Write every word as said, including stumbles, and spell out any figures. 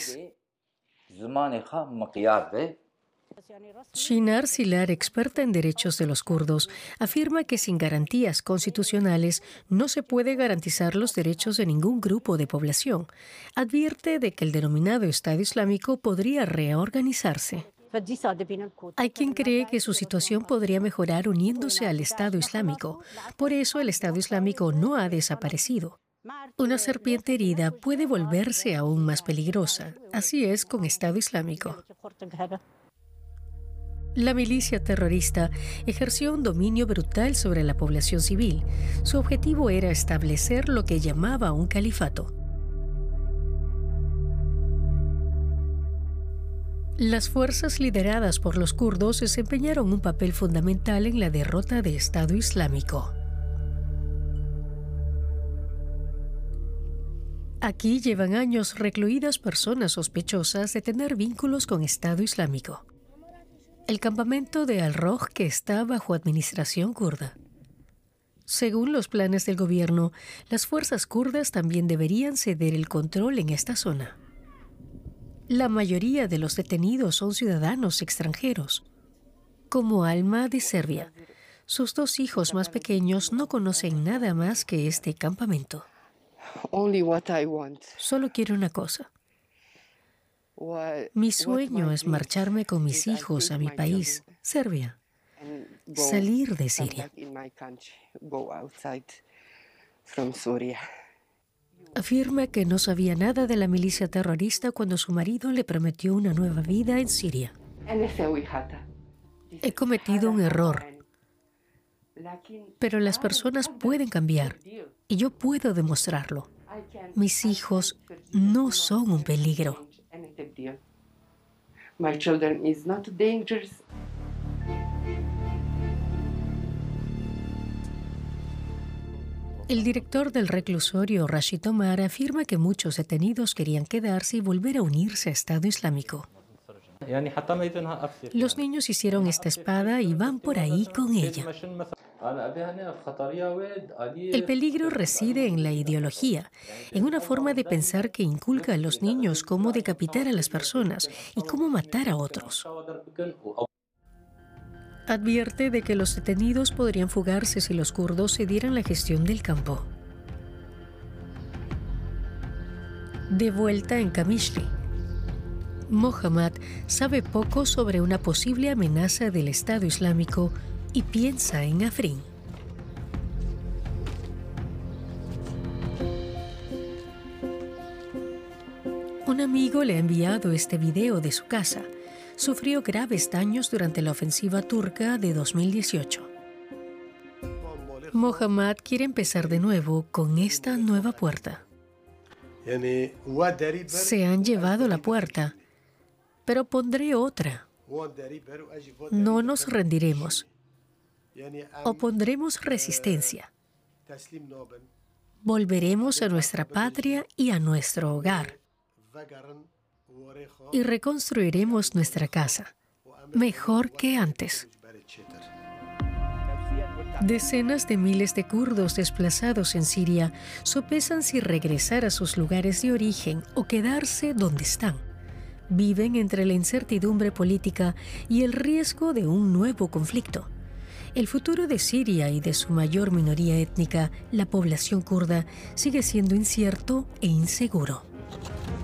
país. Shinar Silar, experta en derechos de los kurdos, afirma que sin garantías constitucionales no se puede garantizar los derechos de ningún grupo de población. Advierte de que el denominado Estado Islámico podría reorganizarse. Hay quien cree que su situación podría mejorar uniéndose al Estado Islámico. Por eso el Estado Islámico no ha desaparecido. Una serpiente herida puede volverse aún más peligrosa. Así es con Estado Islámico. La milicia terrorista ejerció un dominio brutal sobre la población civil. Su objetivo era establecer lo que llamaba un califato. Las fuerzas lideradas por los kurdos desempeñaron un papel fundamental en la derrota de Estado Islámico. Aquí llevan años recluidas personas sospechosas de tener vínculos con Estado Islámico. El campamento de Al-Roj, que está bajo administración kurda. Según los planes del gobierno, las fuerzas kurdas también deberían ceder el control en esta zona. La mayoría de los detenidos son ciudadanos extranjeros, como Alma de Serbia. Sus dos hijos más pequeños no conocen nada más que este campamento. Solo quiero una cosa. Mi sueño es marcharme con mis hijos a mi país, Serbia, salir de Siria. Afirma que no sabía nada de la milicia terrorista cuando su marido le prometió una nueva vida en Siria. He cometido un error, pero las personas pueden cambiar y yo puedo demostrarlo. Mis hijos no son un peligro. My children is not dangerous. El director del reclusorio, Rashid Omar, afirma que muchos detenidos querían quedarse y volver a unirse a Estado Islámico. Los niños hicieron esta espada y van por ahí con ella. El peligro reside en la ideología, en una forma de pensar que inculca a los niños cómo decapitar a las personas y cómo matar a otros. Advierte de que los detenidos podrían fugarse si los kurdos cedieran la gestión del campo. De vuelta en Qamishli, Mohammad sabe poco sobre una posible amenaza del Estado Islámico y piensa en Afrin. Un amigo le ha enviado este video de su casa. Sufrió graves daños durante la ofensiva turca de dos mil dieciocho. Mohammad quiere empezar de nuevo con esta nueva puerta. Se han llevado la puerta, pero pondré otra. No nos rendiremos. Opondremos resistencia. Volveremos a nuestra patria y a nuestro hogar. Y reconstruiremos nuestra casa, mejor que antes. Decenas de miles de kurdos desplazados en Siria sopesan si regresar a sus lugares de origen o quedarse donde están. Viven entre la incertidumbre política y el riesgo de un nuevo conflicto. El futuro de Siria y de su mayor minoría étnica, la población kurda, sigue siendo incierto e inseguro.